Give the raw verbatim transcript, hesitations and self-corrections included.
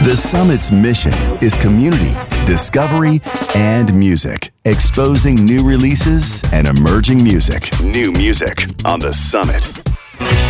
The Summit's mission is community, discovery, and music. Exposing new releases and emerging music. New music on The Summit.